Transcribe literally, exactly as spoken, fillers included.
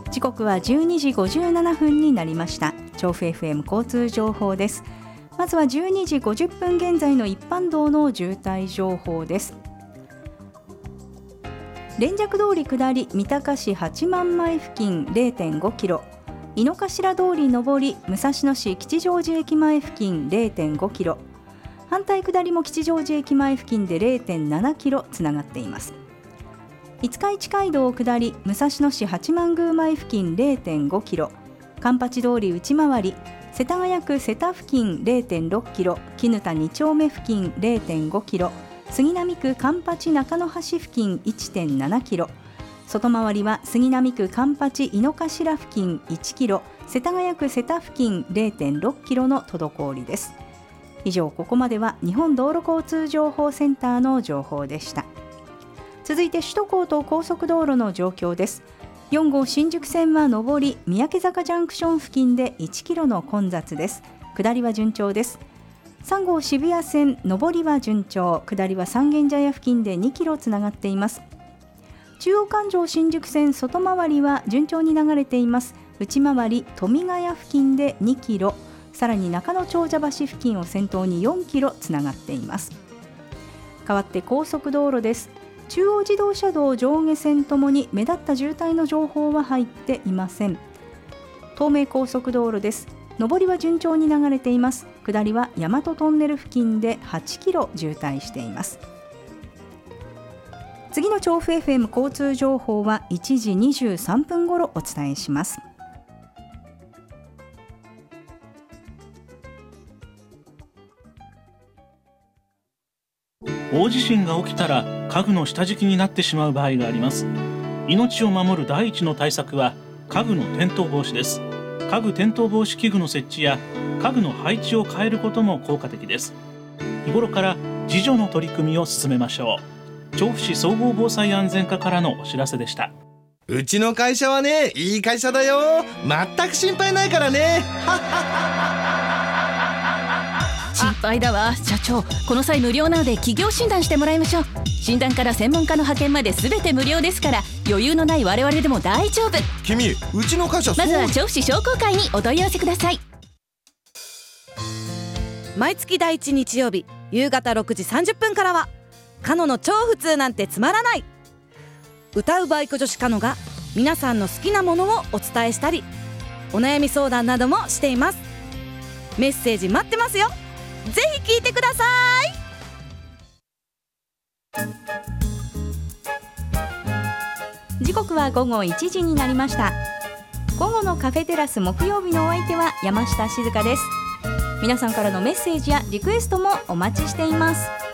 時刻はじゅうにじごじゅうななふんになりました。調布 エフエム 交通情報です。まずはじゅうにじごじゅっぷん現在の一般道の渋滞情報です。連雀通り下り三鷹市八幡前付近 れいてんごキロ、井の頭通り上り武蔵野市吉祥寺駅前付近 れいてんごキロ、反対下りも吉祥寺駅前付近で れいてんななキロつながっています。五日市街道下り武蔵野市八幡宮前付近 れいてんごキロ、環八通り内回り世田谷区瀬田付近 れいてんろっキロ、絹田に丁目付近 れいてんごキロ、杉並区環八中野橋付近 いってんななキロ、外回りは杉並区環八井の頭付近いちキロ、世田谷区瀬田付近 れいてんろっキロの滞りです。以上、ここまでは日本道路交通情報センターの情報でした。続いて首都高と高速道路の状況です。よん号新宿線は上り三宅坂ジャンクション付近でいちキロの混雑です。下りは順調です。さん号渋谷線上りは順調、下りは三軒茶屋付近でにキロつながっています。中央環状新宿線外回りは順調に流れています。内回り富ヶ谷付近でにキロ、さらに中野長者橋付近を先頭によんキロつながっています。代わって高速道路です。中央自動車道上下線ともに目立った渋滞の情報は入っていません。東名高速道路です。上りは順調に流れています。下りは大和トンネル付近ではちキロ渋滞しています。次の調布 エフエム 交通情報はいちじにじゅうさんぷん頃お伝えします。 大地震が起きたら家具の下敷きになってしまう場合があります。命を守る第一の対策は家具の転倒防止です。家具転倒防止器具の設置や家具の配置を変えることも効果的です。日頃から自助の取り組みを進めましょう。調布市総合防災安全課からのお知らせでした。 うちの会社はね、いい会社だよ。全く心配ないからね。 心配だわ社長、この際無料なので企業診断してもらいましょう。診断から専門家の派遣まで全て無料ですから、余裕のない我々でも大丈夫。 君、うちの会社そう。 まずは調布市商工会にお問い合わせください。 毎月第一日曜日夕方ろくじさんじゅっぷんからはカノの超普通なんてつまらない。歌うバイク女子カノが皆さんの好きなものをお伝えしたり、お悩み相談などもしています。メッセージ待ってますよ。ぜひ聞いてください。時刻は午後いちじになりました。午後のカフェテラス木曜日のお相手は山下静香です。皆さんからのメッセージやリクエストもお待ちしています。